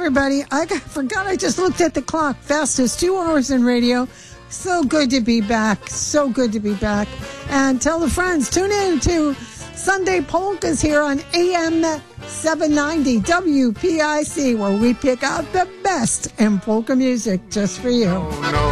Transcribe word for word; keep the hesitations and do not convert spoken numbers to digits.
everybody. I got, forgot I just looked at the clock. Fastest two hours in radio. So good to be back. So good to be back. And tell the friends, tune in to Sunday Polkas here on A M seven ninety W P I C, where we pick out the best in polka music just for you. Oh, no.